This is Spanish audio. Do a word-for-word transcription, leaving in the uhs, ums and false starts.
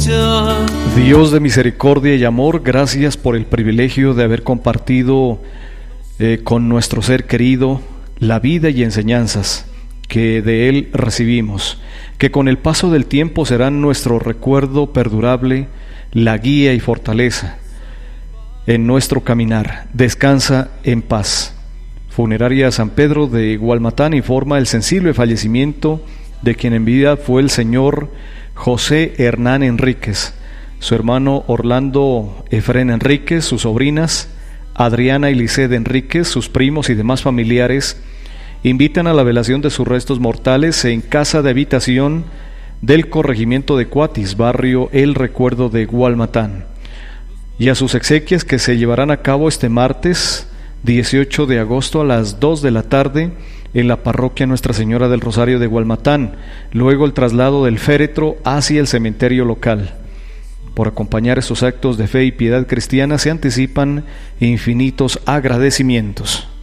escuchar. Dios de misericordia y amor, gracias por el privilegio de haber compartido eh, con nuestro ser querido la vida y enseñanzas que de Él recibimos, que con el paso del tiempo serán nuestro recuerdo perdurable, la guía y fortaleza en nuestro caminar. Descansa en paz. Funeraria San Pedro de Gualmatán informa el sensible fallecimiento de quien en vida fue el señor José Hernán Enríquez, su hermano Orlando Efrén Enríquez, sus sobrinas Adriana y Lisset Enríquez, sus primos y demás familiares invitan a la velación de sus restos mortales en casa de habitación del corregimiento de Cuatis, barrio El Recuerdo de Gualmatán, y a sus exequias que se llevarán a cabo este martes dieciocho de agosto a las dos de la tarde en la parroquia Nuestra Señora del Rosario de Gualmatán, luego el traslado del féretro hacia el cementerio local. Por acompañar estos actos de fe y piedad cristiana se anticipan infinitos agradecimientos.